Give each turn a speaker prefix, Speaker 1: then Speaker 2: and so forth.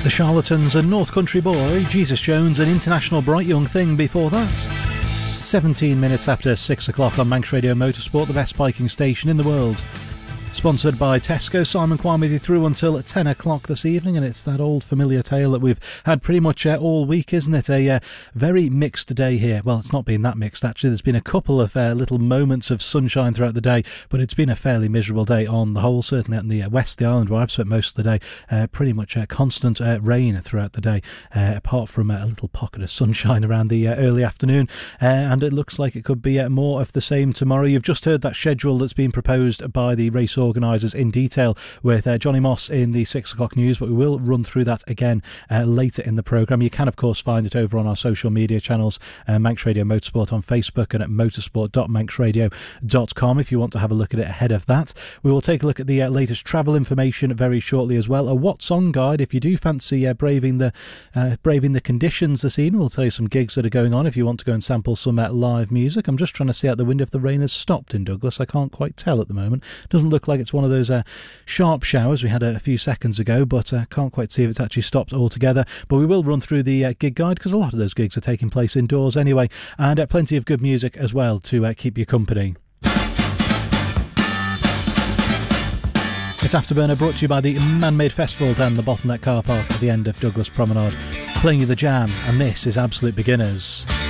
Speaker 1: The Charlatans and North Country Boy, Jesus Jones and International Bright Young Thing before that. 17 minutes after 6 o'clock on Manx Radio Motorsport, the best biking station in the world. Sponsored by Tesco. Simon Kwan with you through until 10 o'clock this evening, and it's that old familiar tale that we've had pretty much all week, isn't it? A very mixed day here. Well, it's not been that mixed, actually. There's been a couple of little moments of sunshine throughout the day, but it's been a fairly miserable day on the whole, certainly out in the west of the island where I've spent most of the day. Pretty much constant rain throughout the day, apart from a little pocket of sunshine around the early afternoon, and it looks like it could be more of the same tomorrow. You've just heard that schedule that's been proposed by the race organisers in detail with Johnny Moss in the 6 o'clock news, but we will run through that again later in the programme. You can of course find it over on our social media channels, Manx Radio Motorsport on Facebook and at motorsport.manxradio.com if you want to have a look at it ahead of that. We will take a look at the latest travel information very shortly as well. A What's On guide if you do fancy braving the conditions this evening. We'll tell you some gigs that are going on if you want to go and sample some live music. I'm just trying to see out the window if the rain has stopped in Douglas. I can't quite tell at the moment. Doesn't look like it's one of those sharp showers we had a few seconds ago, but can't quite see if it's actually stopped altogether. But we will run through the gig guide because a lot of those gigs are taking place indoors anyway, and plenty of good music as well to keep you company. It's Afterburner, brought to you by the Man-Made Festival down the Bottleneck car park at the end of Douglas Promenade, playing you the jam, and this is Absolute Beginners.